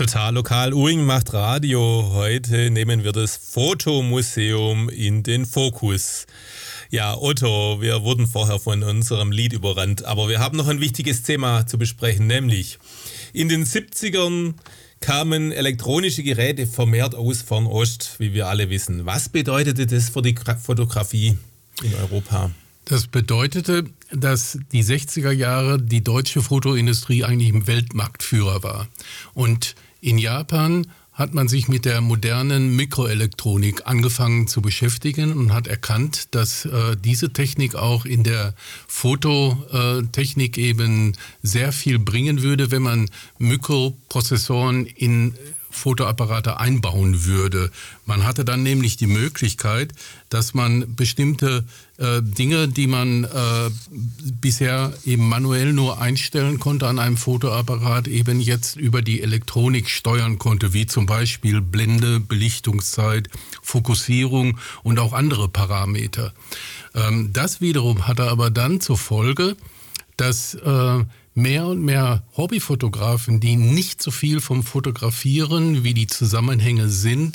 Total lokal. Uing macht Radio. Heute nehmen wir das Fotomuseum in den Fokus. Ja, Otto, wir wurden vorher von unserem Lied überrannt, aber wir haben noch ein wichtiges Thema zu besprechen, nämlich in den 70ern kamen elektronische Geräte vermehrt aus Fernost, wie wir alle wissen. Was bedeutete das für die Fotografie in Europa? Das bedeutete, dass die 60er Jahre die deutsche Fotoindustrie eigentlich im Weltmarktführer war. Und in Japan hat man sich mit der modernen Mikroelektronik angefangen zu beschäftigen und hat erkannt, dass diese Technik auch in der Fototechnik eben sehr viel bringen würde, wenn man Mikroprozessoren in Fotoapparate einbauen würde. Man hatte dann nämlich die Möglichkeit, dass man bestimmte Dinge, die man bisher eben manuell nur einstellen konnte an einem Fotoapparat, eben jetzt über die Elektronik steuern konnte, wie zum Beispiel Blende, Belichtungszeit, Fokussierung und auch andere Parameter. Das wiederum hatte aber dann zur Folge, dass mehr und mehr Hobbyfotografen, die nicht so viel vom Fotografieren, wie die Zusammenhänge sind,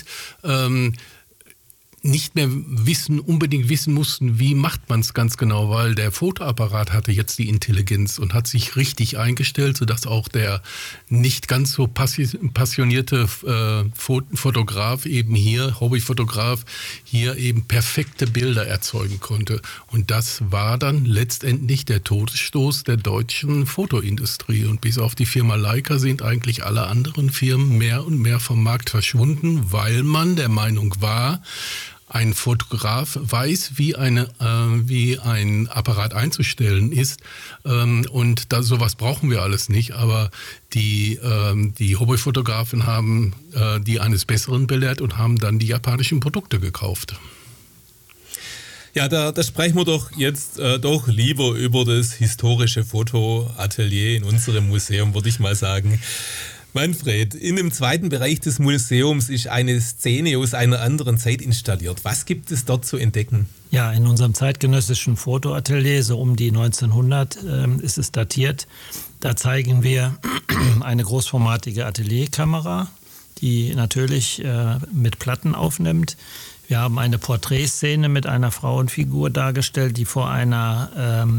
nicht mehr unbedingt wissen mussten, wie macht man es ganz genau, weil der Fotoapparat hatte jetzt die Intelligenz und hat sich richtig eingestellt, sodass auch der nicht ganz so passionierte Fotograf eben hier, Hobbyfotograf, hier eben perfekte Bilder erzeugen konnte. Und das war dann letztendlich der Todesstoß der deutschen Fotoindustrie. Und bis auf die Firma Leica sind eigentlich alle anderen Firmen mehr und mehr vom Markt verschwunden, weil man der Meinung war, ein Fotograf weiß, wie ein Apparat einzustellen ist, und sowas brauchen wir alles nicht. Aber die Hobbyfotografen haben die eines Besseren belehrt und haben dann die japanischen Produkte gekauft. Ja, da sprechen wir doch jetzt doch lieber über das historische Fotoatelier in unserem Museum, würde ich mal sagen. Manfred, in dem zweiten Bereich des Museums ist eine Szene aus einer anderen Zeit installiert. Was gibt es dort zu entdecken? Ja, in unserem zeitgenössischen Fotoatelier, so um die 1900 ist es datiert. Da zeigen wir eine großformatige Atelierkamera, die natürlich mit Platten aufnimmt. Wir haben eine Porträtszene mit einer Frauenfigur dargestellt, die vor einer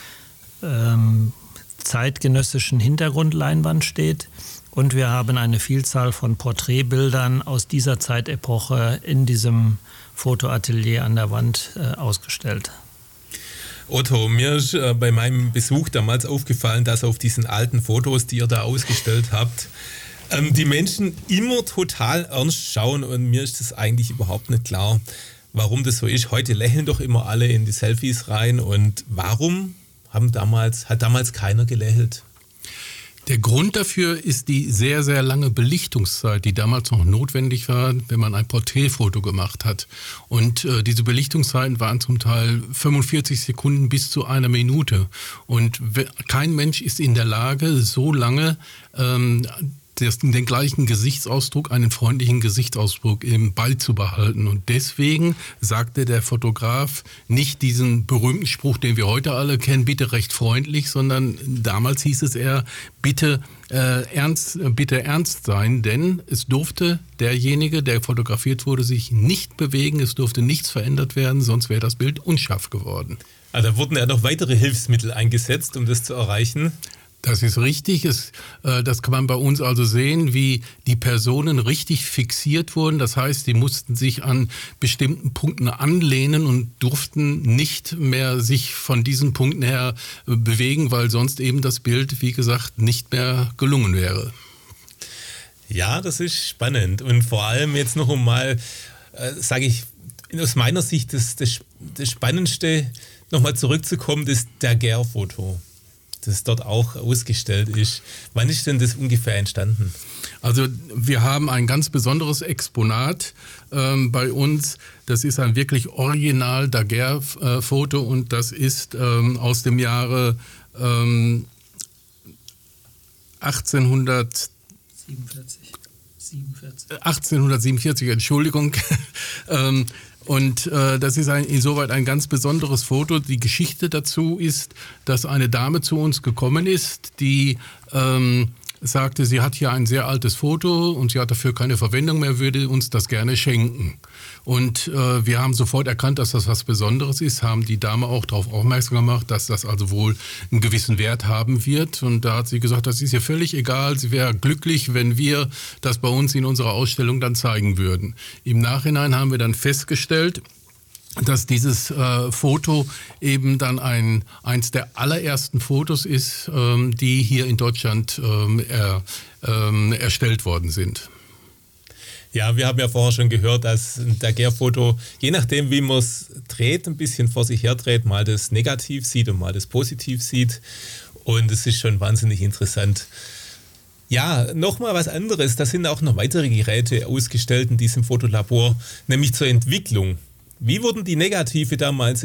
zeitgenössischen Hintergrundleinwand steht. Und wir haben eine Vielzahl von Porträtbildern aus dieser Zeitepoche in diesem Fotoatelier an der Wand ausgestellt. Otto, mir ist bei meinem Besuch damals aufgefallen, dass auf diesen alten Fotos, die ihr da ausgestellt habt, die Menschen immer total ernst schauen, und mir ist das eigentlich überhaupt nicht klar, warum das so ist. Heute lächeln doch immer alle in die Selfies rein, und warum hat damals keiner gelächelt? Der Grund dafür ist die sehr, sehr lange Belichtungszeit, die damals noch notwendig war, wenn man ein Porträtfoto gemacht hat. Und diese Belichtungszeiten waren zum Teil 45 Sekunden bis zu einer Minute. Und kein Mensch ist in der Lage, so lange den gleichen Gesichtsausdruck, einen freundlichen Gesichtsausdruck eben beizubehalten. Und deswegen sagte der Fotograf nicht diesen berühmten Spruch, den wir heute alle kennen, bitte recht freundlich, sondern damals hieß es eher, bitte ernst sein, denn es durfte derjenige, der fotografiert wurde, sich nicht bewegen, es durfte nichts verändert werden, sonst wäre das Bild unscharf geworden. Also da wurden ja noch weitere Hilfsmittel eingesetzt, um das zu erreichen. Das ist richtig. Das kann man bei uns also sehen, wie die Personen richtig fixiert wurden. Das heißt, die mussten sich an bestimmten Punkten anlehnen und durften nicht mehr sich von diesen Punkten her bewegen, weil sonst eben das Bild, wie gesagt, nicht mehr gelungen wäre. Ja, das ist spannend. Und vor allem jetzt noch einmal, sage ich, aus meiner Sicht das Spannendste, nochmal zurückzukommen, das Daguerre-Foto, das dort auch ausgestellt ist. Wann ist denn das ungefähr entstanden? Also wir haben ein ganz besonderes Exponat bei uns. Das ist ein wirklich original Daguerre-Foto, und das ist aus dem Jahre 1847, Entschuldigung. Und das ist insoweit ein ganz besonderes Foto. Die Geschichte dazu ist, dass eine Dame zu uns gekommen ist, die sagte, sie hat hier ein sehr altes Foto und sie hat dafür keine Verwendung mehr, würde uns das gerne schenken. Und wir haben sofort erkannt, dass das was Besonderes ist, haben die Dame auch darauf aufmerksam gemacht, dass das also wohl einen gewissen Wert haben wird. Und da hat sie gesagt, das ist ihr völlig egal, sie wäre glücklich, wenn wir das bei uns in unserer Ausstellung dann zeigen würden. Im Nachhinein haben wir dann festgestellt, dass dieses Foto eben dann eins der allerersten Fotos ist, die hier in Deutschland erstellt worden sind. Ja, wir haben ja vorher schon gehört, dass ein Daguerreofoto, je nachdem wie man es dreht, ein bisschen vor sich her dreht, mal das Negativ sieht und mal das Positiv sieht. Und es ist schon wahnsinnig interessant. Ja, nochmal was anderes. Da sind auch noch weitere Geräte ausgestellt in diesem Fotolabor, nämlich zur Entwicklung. Wie wurden die Negative damals